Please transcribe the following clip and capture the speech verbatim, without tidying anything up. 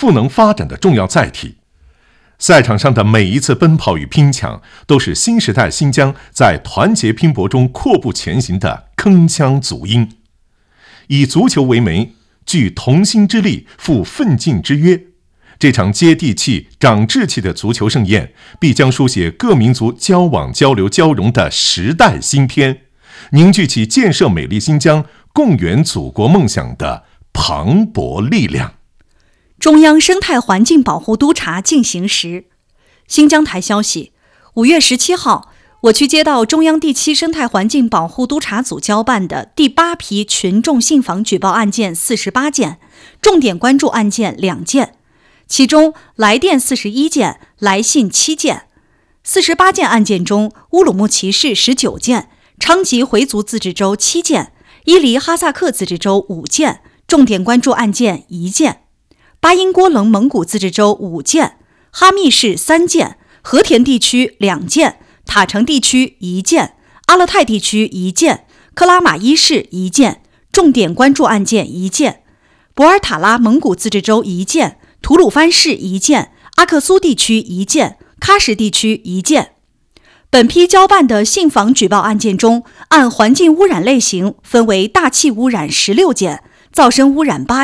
赋能发展的重要载体。赛场上的每一次奔跑与拼抢，都是新时代新疆在团结拼搏中阔步前行的铿锵足音。以足球为媒，聚同心之力，赴奋进之约，这场接地气、长志气的足球盛宴，必将书写各民族交往、交流、交融的时代新篇，凝聚起建设美丽新疆、共圆祖国梦想的磅礴力量。 中央生态环境保护督查进行时，新疆台消息，五月十七号，我区接到中央第七生态环境保护督查组交办的第八批群众信访举报案件四十八件，重点关注案件两件，其中来电四十一件，来信七件。四十八件案件中，乌鲁木齐市十九件，昌吉回族自治州七件，伊犁哈萨克自治州五件，重点关注案件一件。巴音郭楞蒙古自治州五件，哈密市三件，和田地区两件，塔城地区一件，阿勒泰地区一件，克拉玛依市一件，重点关注案件一件。博尔塔拉蒙古自治州一件，吐鲁番市一件，阿克苏地区一件，喀什地区一件。本批交办的信访举报案件中，按环境污染类型分为大气污染十六件，噪声污染八